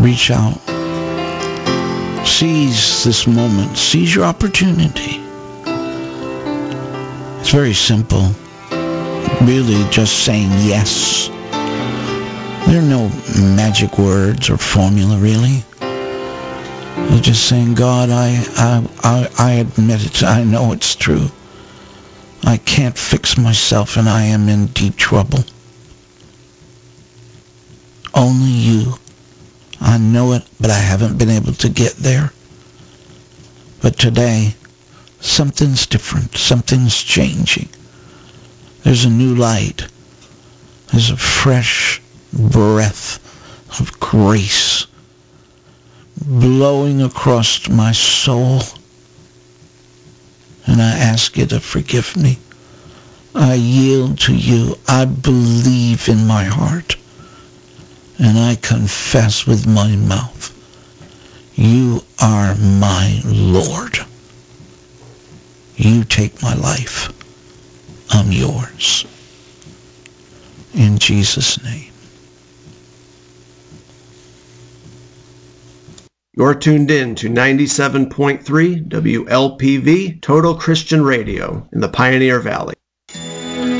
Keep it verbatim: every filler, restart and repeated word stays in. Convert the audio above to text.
Reach out. Seize this moment. Seize your opportunity. It's very simple. Really just saying yes. There are no magic words or formula, really. You're just saying, God, I, I, I, I admit it. I know it's true. I can't fix myself and I am in deep trouble. Only you. I know it, but I haven't been able to get there. But today, something's different. Something's changing. There's a new light. There's a fresh breath of grace blowing across my soul. And I ask you to forgive me. I yield to you. I believe in my heart. And I confess with my mouth, you are my Lord. You take my life. I'm yours. In Jesus' name. You're tuned in to ninety-seven point three W L P V Total Christian Radio in the Pioneer Valley.